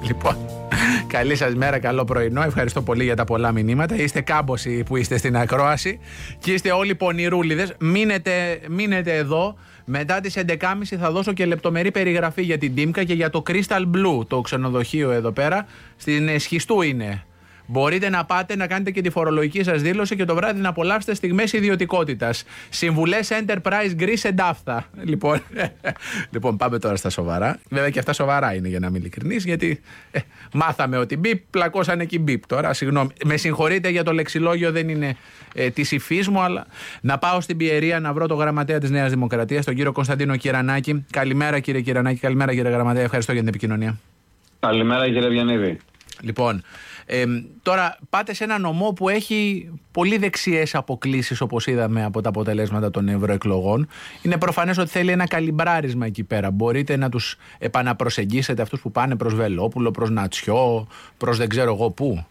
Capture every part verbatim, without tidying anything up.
Λοιπόν, καλή σας μέρα, καλό πρωινό. Ευχαριστώ πολύ για τα πολλά μηνύματα. Είστε κάμποσοι που είστε στην ακρόαση και είστε όλοι πονηρούλιδες. Μείνετε, μείνετε εδώ. Μετά τις έντεκα και μισή θα δώσω και λεπτομερή περιγραφή για την Τίμκα και για το Crystal Blue, το ξενοδοχείο εδώ πέρα. Στην Σχιστού είναι. Μπορείτε να πάτε να κάνετε και τη φορολογική σας δήλωση και το βράδυ να απολαύσετε στιγμές ιδιωτικότητας. Συμβουλές Enterprise Greece εντάφθα. Λοιπόν, λοιπόν, πάμε τώρα στα σοβαρά. Βέβαια και αυτά σοβαρά είναι, για να είμαι ειλικρινής, γιατί ε, μάθαμε ότι μπιπ, πλακώσανε και μπιπ. Τώρα, συγγνώμη, με συγχωρείτε για το λεξιλόγιο, δεν είναι ε, της υφής μου, αλλά να πάω στην Πιερία να βρω το γραμματέα της Νέας Δημοκρατίας, τον κύριο Κωνσταντίνο Κυρανάκη. Καλημέρα, κύριε Κυρανάκη. Καλημέρα, κύριε Γραμματέα. Ευχαριστώ για την επικοινωνία. Καλημέρα, κύριε Βιαννίδη. Λοιπόν, ε, τώρα πάτε σε ένα νομό που έχει πολύ δεξιές αποκλίσεις, όπως είδαμε από τα αποτελέσματα των ευρωεκλογών. Είναι προφανές ότι θέλει ένα καλυμπράρισμα εκεί πέρα. Μπορείτε να τους επαναπροσεγγίσετε αυτούς που πάνε προς Βελόπουλο, προς Νατσιό, προς δεν ξέρω εγώ πού.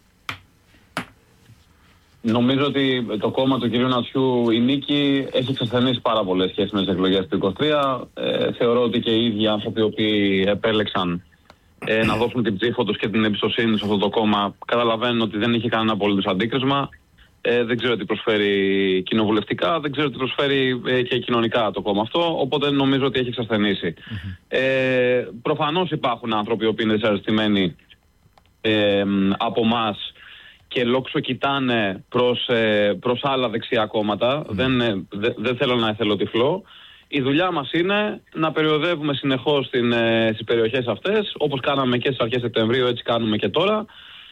Νομίζω ότι το κόμμα του κυρίου Νατσιού, η νίκη, έχει εξασθενήσει πάρα πολλές σχέσεις με τις εκλογές του είκοσι τρία. Ε, θεωρώ ότι και οι ίδιοι άνθρωποι οι οποίοι επέλεξαν Ε, να δώσουν την ψήφο τους και την εμπιστοσύνη σε αυτό το κόμμα καταλαβαίνουν ότι δεν είχε κανένα απολύτως αντίκρισμα. Ε, δεν ξέρω τι προσφέρει κοινοβουλευτικά, δεν ξέρω τι προσφέρει ε, και κοινωνικά το κόμμα αυτό, οπότε νομίζω ότι έχει εξασθενήσει. Mm-hmm. Ε, προφανώς υπάρχουν άνθρωποι που είναι δυσαρεστημένοι ε, από εμάς και λόγω κοιτάνε προς, ε, προς άλλα δεξιά κόμματα. Mm-hmm. Δεν, ε, δε, δεν θέλω να εθελοτυφλώ. Η δουλειά μας είναι να περιοδεύουμε συνεχώς στην, ε, στις περιοχές αυτές, όπως κάναμε και στις αρχές Σεπτεμβρίου, έτσι κάνουμε και τώρα,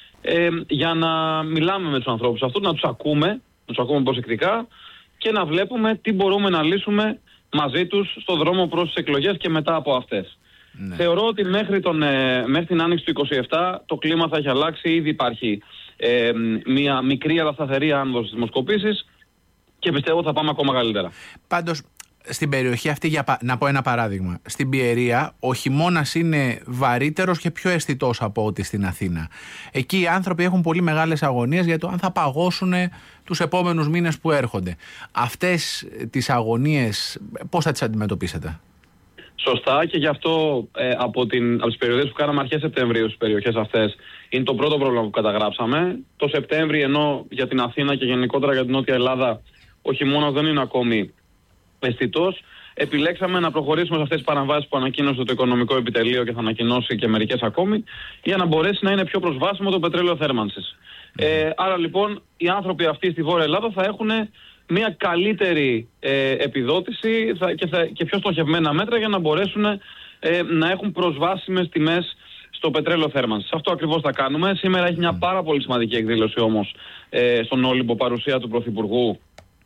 ε, για να μιλάμε με τους ανθρώπους αυτούς, να τους ακούμε, να τους ακούμε προσεκτικά και να βλέπουμε τι μπορούμε να λύσουμε μαζί τους στον δρόμο προς τις εκλογές και μετά από αυτές. Ναι. Θεωρώ ότι μέχρι, τον, ε, μέχρι την άνοιξη του είκοσι επτά το κλίμα θα έχει αλλάξει, ήδη υπάρχει ε, μια μικρή αλλά σταθερή άνοδος στις δημοσκοπήσεις και πιστεύω θα πάμε ακόμα καλύτερα. Πάντως, στην περιοχή αυτή, για, να πω ένα παράδειγμα, στην Πιερία ο χειμώνας είναι βαρύτερος και πιο αισθητός από ό,τι στην Αθήνα. Εκεί οι άνθρωποι έχουν πολύ μεγάλες αγωνίες για το αν θα παγώσουν τους επόμενους μήνες που έρχονται. Αυτές τις αγωνίες πώς θα τις αντιμετωπίσετε? Σωστά, και γι' αυτό ε, από, την, από τις περιοδίες που κάναμε αρχές Σεπτεμβρίου στις περιοχές αυτές είναι το πρώτο πρόβλημα που καταγράψαμε. Το Σεπτέμβρη, ενώ για την Αθήνα και γενικότερα για την Νότια Ελλάδα ο χειμώνας δεν είναι ακόμη αισθητός, επιλέξαμε να προχωρήσουμε σε αυτές τις παραμβάσεις που ανακοίνωσε το Οικονομικό Επιτελείο και θα ανακοινώσει και μερικές ακόμη, για να μπορέσει να είναι πιο προσβάσιμο το πετρέλαιο θέρμανσης. Mm. Ε, άρα λοιπόν οι άνθρωποι αυτοί στη Βόρεια Ελλάδα θα έχουν μια καλύτερη ε, επιδότηση θα, και, θα, και πιο στοχευμένα μέτρα για να μπορέσουν ε, να έχουν προσβάσιμες τιμές στο πετρέλαιο θέρμανσης. Αυτό ακριβώς θα κάνουμε. Σήμερα έχει μια πάρα πολύ σημαντική εκδήλωση όμως ε, στον Όλυμπο, παρουσία του Πρωθυπουργού,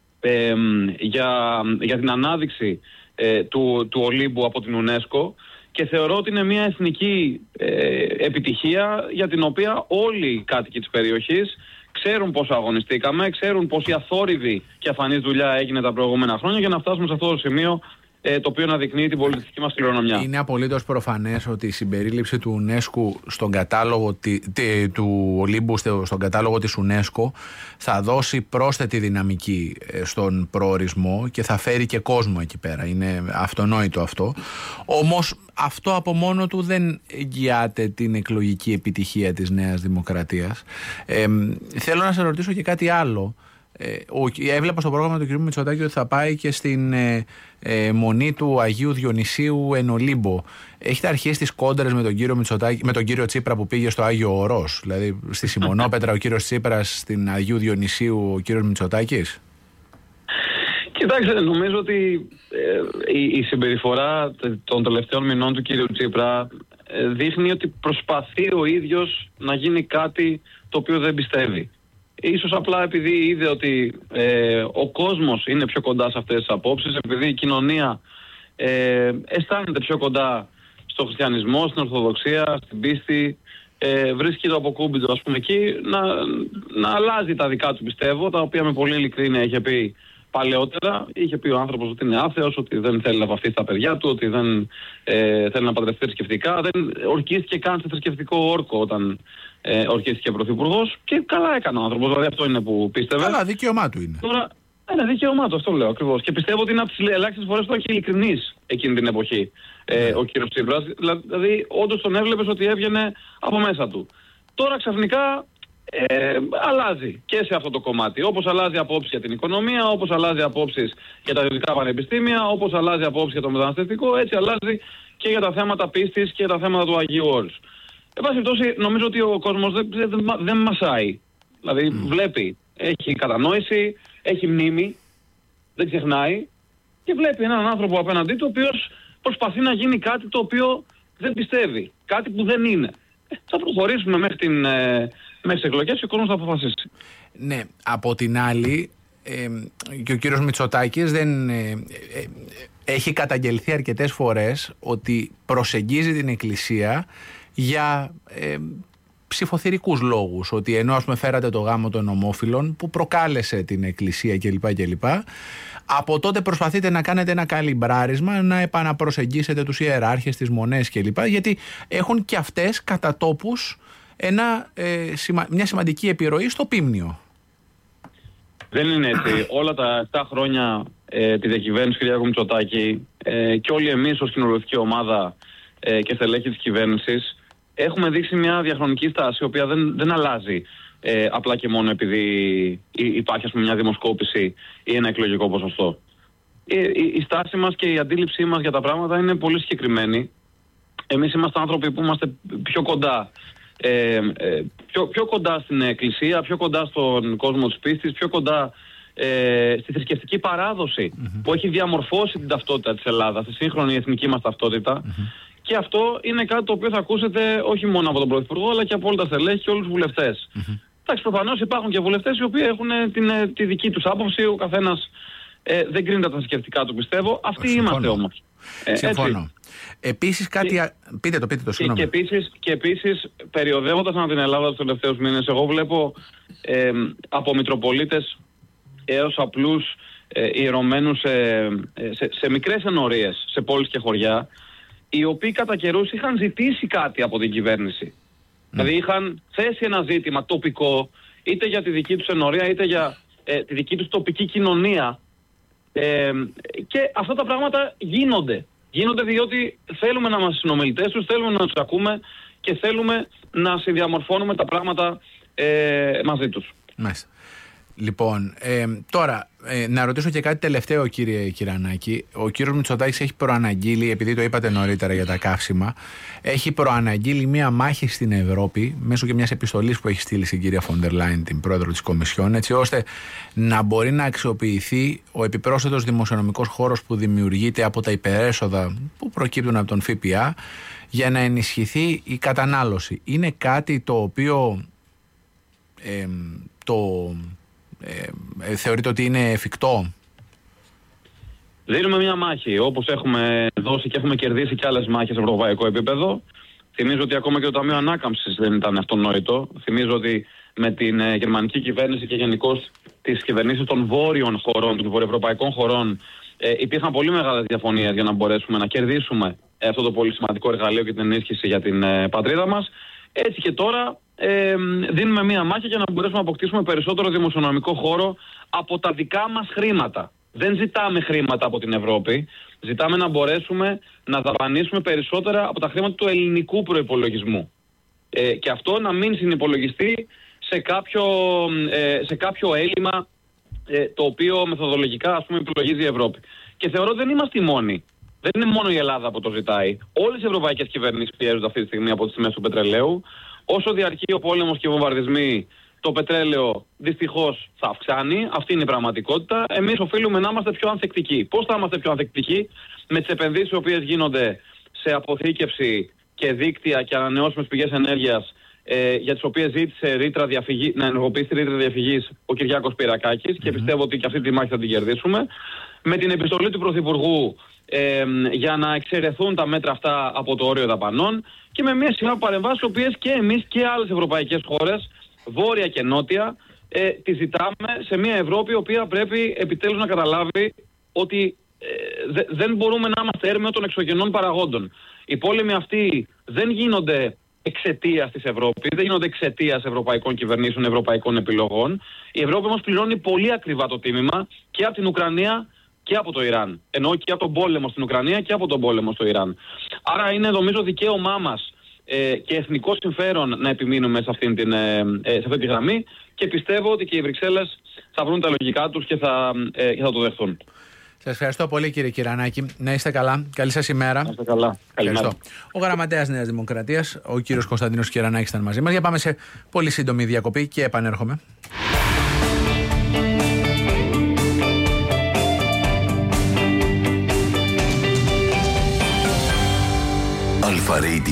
Ε, για, για την ανάδειξη ε, του, του Ολύμπου από την UNESCO, και θεωρώ ότι είναι μια εθνική ε, επιτυχία για την οποία όλοι οι κάτοικοι της περιοχής ξέρουν πόσο αγωνιστήκαμε, ξέρουν πόση αθόρυβη και αφανής δουλειά έγινε τα προηγούμενα χρόνια για να φτάσουμε σε αυτό το σημείο, ε, το οποίο αναδεικνύει την πολιτιστική μας κληρονομιά. Είναι απολύτως προφανές ότι η συμπερίληψη του UNESCO στον κατάλογο τι, τι, του Ολύμπου στον κατάλογο της UNESCO θα δώσει πρόσθετη δυναμική στον προορισμό και θα φέρει και κόσμο εκεί πέρα. Είναι αυτονόητο αυτό. Όμως αυτό από μόνο του δεν εγγυάται την εκλογική επιτυχία της Νέας Δημοκρατίας. Ε, θέλω να σε ρωτήσω και κάτι άλλο. Ε, ο, έβλεπα στο πρόγραμμα του κ. Μητσοτάκη ότι θα πάει και στην ε, ε, μονή του Αγίου Διονυσίου εν Ολύμπο. Έχετε αρχίσει τις κόντρες με τον κύριο Μητσοτάκη, με τον κύριο Τσίπρα που πήγε στο Άγιο Ορός? Δηλαδή στη Σιμονόπετρα ο κύριος Τσίπρας, στην Αγίου Διονυσίου ο κύριος Μητσοτάκης. Κοιτάξτε, νομίζω ότι ε, η, η συμπεριφορά των τελευταίων μηνών του κύριου Τσίπρα ε, δείχνει ότι προσπαθεί ο ίδιος να γίνει κάτι το οποίο δεν πιστεύει. Ίσως απλά επειδή είδε ότι ε, ο κόσμος είναι πιο κοντά σε αυτές τις απόψεις, επειδή η κοινωνία ε, αισθάνεται πιο κοντά στο χριστιανισμό, στην Ορθοδοξία, στην πίστη, ε, βρίσκει το αποκούμπιτο, ας πούμε, εκεί να, να αλλάζει τα δικά του, πιστεύω, τα οποία με πολύ ειλικρίνεια είχε πει παλαιότερα. Είχε πει ο άνθρωπος ότι είναι άθεος, ότι δεν θέλει να βαφτίσει τα παιδιά του, ότι δεν ε, θέλει να παντρευτεί θρησκευτικά. Δεν ορκίστηκε καν σε θρησκευτικό όρκο όταν ε, ορκίστηκε πρωθυπουργός, και καλά έκανε ο άνθρωπος, δηλαδή αυτό είναι που πίστευε. Καλά, δικαίωμά του είναι. Τώρα, Ένα δικαίωμά του, αυτό λέω ακριβώς. Και πιστεύω ότι είναι από τις ελάχιστες φορές που ήταν ειλικρινής εκείνη την εποχή ε, ο κύριος Τσίπρας. Δηλαδή, όντως τον έβλεπες ότι έβγαινε από μέσα του. Τώρα ξαφνικά ε, αλλάζει και σε αυτό το κομμάτι. Όπως αλλάζει απόψεις για την οικονομία, όπως αλλάζει απόψεις για τα δυτικά πανεπιστήμια, όπως αλλάζει απόψεις για το μεταναστευτικό, έτσι αλλάζει και για τα θέματα πίστης και για τα θέματα του Αγίου Όρους. Εν πάση περιπτώσει, νομίζω ότι ο κόσμος δεν, δεν, δεν μασάει. Δηλαδή, mm. βλέπει, έχει κατανόηση, έχει μνήμη, δεν ξεχνάει και βλέπει έναν άνθρωπο απέναντί του ο οποίος προσπαθεί να γίνει κάτι το οποίο δεν πιστεύει, κάτι που δεν είναι. Ε, θα προχωρήσουμε μέχρι, την, ε, μέχρι τις εκλογές και ο κόσμος θα αποφασίσει. Ναι, από την άλλη ε, και ο κύριος Μητσοτάκης δεν, ε, ε, έχει καταγγελθεί αρκετές φορές ότι προσεγγίζει την Εκκλησία για ε, ψηφοθυρικούς λόγους, ότι ενώ ας πούμε φέρατε το γάμο των ομόφυλων που προκάλεσε την Εκκλησία κλπ, κλπ, από τότε προσπαθείτε να κάνετε ένα καλυμπράρισμα, να επαναπροσεγγίσετε τους ιεράρχες, τις μονές κλπ, γιατί έχουν και αυτές κατά τόπους ένα, ε, σημα, μια σημαντική επιρροή στο πίμνιο. Δεν είναι έτσι. Όλα τα επτά χρόνια ε, τη διακυβέρνηση του κ. Μητσοτάκη ε, και όλοι εμείς ως κοινοβουλευτική ομάδα ε, και στελέχη της κυβέρνησης έχουμε δείξει μια διαχρονική στάση, η οποία δεν, δεν αλλάζει ε, απλά και μόνο επειδή υπάρχει, ας πούμε, μια δημοσκόπηση ή ένα εκλογικό ποσοστό. Η, η, η στάση μας και η αντίληψή μας για τα πράγματα είναι πολύ συγκεκριμένη. Εμείς είμαστε άνθρωποι που είμαστε πιο κοντά, ε, ε, πιο, πιο κοντά στην Εκκλησία, πιο κοντά στον κόσμο της πίστης, πιο κοντά ε, στη θρησκευτική παράδοση mm-hmm. που έχει διαμορφώσει την ταυτότητα της Ελλάδας, τη σύγχρονη εθνική μας ταυτότητα. Mm-hmm. Και αυτό είναι κάτι το οποίο θα ακούσετε όχι μόνο από τον Πρωθυπουργό, αλλά και από όλα τα στελέχη και όλους τους βουλευτές. Mm-hmm. Εντάξει, προφανώς υπάρχουν και βουλευτές οι οποίοι έχουν την, τη δική τους άποψη. Ο καθένας ε, δεν κρίνεται τα θρησκευτικά του, πιστεύω. Αυτοί Συμφωνώ. είμαστε όμως. Ε, Συμφωνώ. Επίσης κάτι... Και, πείτε το, πείτε το, συγγνώμη. Και, και, επίσης, και επίσης, περιοδεύοντας ανά την Ελλάδα τους τελευταίους μήνες, εγώ βλέπω ε, από Μητροπολίτες έως απλούς ε, ιερωμένους ε, σε, σε μικρές ενορίες, σε πόλεις και χωριά, οι οποίοι κατά καιρούς είχαν ζητήσει κάτι από την κυβέρνηση. Mm. Δηλαδή είχαν θέσει ένα ζήτημα τοπικό, είτε για τη δική τους ενορία, είτε για ε, τη δική τους τοπική κοινωνία. Ε, και αυτά τα πράγματα γίνονται. Γίνονται διότι θέλουμε να είμαστε συνομιλητές τους, θέλουμε να τους ακούμε και θέλουμε να συνδιαμορφώνουμε τα πράγματα ε, μαζί τους. Μάλιστα. Λοιπόν, ε, τώρα ε, να ρωτήσω και κάτι τελευταίο, κύριε Κυρανάκη. Ο κύριος Μητσοτάκης έχει προαναγγείλει, επειδή το είπατε νωρίτερα για τα καύσιμα, έχει προαναγγείλει μία μάχη στην Ευρώπη μέσω και μιας επιστολής που έχει στείλει στην κυρία Φοντερ Λάιν, την πρόεδρο της Κομισιόν, έτσι ώστε να μπορεί να αξιοποιηθεί ο επιπρόσθετος δημοσιονομικός χώρος που δημιουργείται από τα υπερέσοδα που προκύπτουν από τον ΦΠΑ για να ενισχυθεί η κατανάλωση. Είναι κάτι το οποίο ε, το... Ε, ε, θεωρείτε ότι είναι εφικτό? Δίνουμε μια μάχη, όπως έχουμε δώσει και έχουμε κερδίσει και άλλες μάχες σε ευρωπαϊκό επίπεδο. Θυμίζω ότι ακόμα και το Ταμείο Ανάκαμψης δεν ήταν αυτονόητο. Θυμίζω ότι με την ε, γερμανική κυβέρνηση και γενικώς τις κυβερνήσεις των βόρειων χωρών, των βορειοευρωπαϊκών χωρών, ε, υπήρχαν πολύ μεγάλες διαφωνίες για να μπορέσουμε να κερδίσουμε ε, αυτό το πολύ σημαντικό εργαλείο και την ενίσχυση για την ε, πατρίδα μας. Έτσι και τώρα ε, δίνουμε μία μάχη για να μπορέσουμε να αποκτήσουμε περισσότερο δημοσιονομικό χώρο από τα δικά μας χρήματα. Δεν ζητάμε χρήματα από την Ευρώπη, ζητάμε να μπορέσουμε να δαπανίσουμε περισσότερα από τα χρήματα του ελληνικού προϋπολογισμού. Ε, και αυτό να μην συνυπολογιστεί σε κάποιο, ε, σε κάποιο έλλειμμα ε, το οποίο μεθοδολογικά, ας πούμε, υπολογίζει η Ευρώπη. Και θεωρώ ότι δεν είμαστε οι μόνοι. Δεν είναι μόνο η Ελλάδα που το ζητάει. Όλες οι ευρωπαϊκές κυβερνήσεις πιέζονται αυτή τη στιγμή από τις τιμές του πετρελαίου. Όσο διαρκεί ο πόλεμος και οι βομβαρδισμοί, το πετρέλαιο δυστυχώς θα αυξάνει. Αυτή είναι η πραγματικότητα. Εμείς οφείλουμε να είμαστε πιο ανθεκτικοί. Πώς θα είμαστε πιο ανθεκτικοί? Με τις επενδύσεις οι οποίες γίνονται σε αποθήκευση και δίκτυα και ανανεώσιμες πηγές ενέργειας, ε, για τις οποίες ζήτησε ρήτρα διαφυγή, να ενεργοποιήσει τη ρήτρα διαφυγής ο Κυριάκος Πυρακάκης, mm-hmm. και πιστεύω ότι και αυτή τη μάχη θα την κερδίσουμε. Με την επιστολή του Πρωθυπουργού ε, για να εξαιρεθούν τα μέτρα αυτά από το όριο δαπανών και με μια σειρά παρεμβάσεις, οι οποίες και εμείς και άλλες ευρωπαϊκές χώρες, βόρεια και νότια, ε, τη ζητάμε σε μια Ευρώπη η οποία πρέπει επιτέλους να καταλάβει ότι ε, δε, δεν μπορούμε να είμαστε έρμεο των εξωγενών παραγόντων. Οι πόλεμοι αυτοί δεν γίνονται εξαιτίας της Ευρώπης, δεν γίνονται εξαιτίας ευρωπαϊκών κυβερνήσεων, ευρωπαϊκών επιλογών. Η Ευρώπη όμως πληρώνει πολύ ακριβά το τίμημα και από την Ουκρανία και από το Ιράν. Εννοώ και από τον πόλεμο στην Ουκρανία και από τον πόλεμο στο Ιράν. Άρα είναι νομίζω δικαίωμά μας ε, και εθνικό συμφέρον να επιμείνουμε σε, αυτήν την, ε, ε, σε αυτή τη γραμμή και πιστεύω ότι και οι Βρυξέλλες θα βρουν τα λογικά τους και θα, ε, και θα το δεχθούν. Σας ευχαριστώ πολύ, κύριε Κυρανάκη. Να είστε καλά. Καλή σας ημέρα. Να είστε καλά. Καλημέρα. Ο γραμματέας Νέας Δημοκρατίας, ο κύριος Κωνσταντίνος Κυρανάκης, ήταν μαζί μας. Για πάμε σε πολύ σύντομη διακοπή και επανέρχομαι.